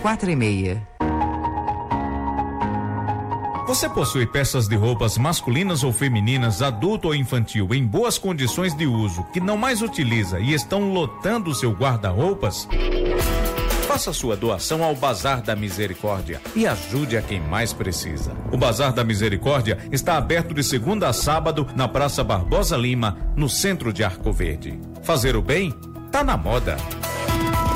4,5. Você possui peças de roupas masculinas ou femininas, adulto ou infantil, em boas condições de uso, que não mais utiliza e estão lotando o seu guarda-roupas? Faça sua doação ao Bazar da Misericórdia e ajude a quem mais precisa. O Bazar da Misericórdia está aberto de segunda a sábado na Praça Barbosa Lima, no centro de Arco Verde. Fazer o bem tá na moda.